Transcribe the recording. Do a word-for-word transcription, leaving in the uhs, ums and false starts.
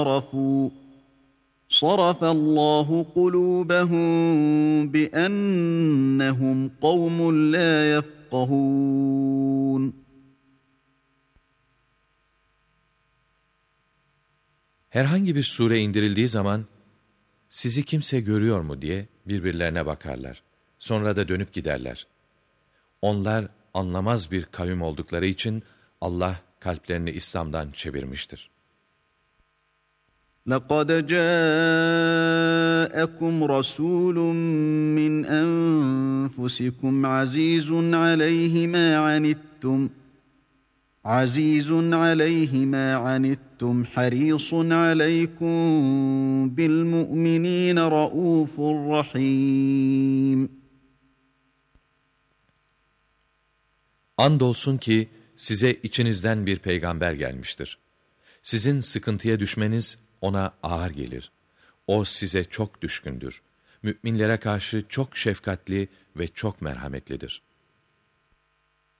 صرفوا صرف الله قلوبهم بأنهم قوم لا يفقهون. Herhangi bir sure indirildiği zaman, sizi kimse görüyor mu diye birbirlerine bakarlar. Sonra da dönüp giderler. Onlar anlamaz bir kavim oldukları için Allah kalplerini İslam'dan çevirmiştir. لَقَدْ جَاءَكُمْ رَسُولٌ مِّنْ أَنفُسِكُمْ عَزِيزٌ عَلَيْهِ مَا عَنِتُّمْ عَزِيزٌ عَلَيْهِ مَا عَنِتُّمْ حَرِيصٌ عَلَيْكُمْ بِالْمُؤْمِنِينَ رَءُوفٌ رَحِيمٌ. Andolsun ki size içinizden bir peygamber gelmiştir. Sizin sıkıntıya düşmeniz ona ağır gelir. O size çok düşkündür. Müminlere karşı çok şefkatli ve çok merhametlidir.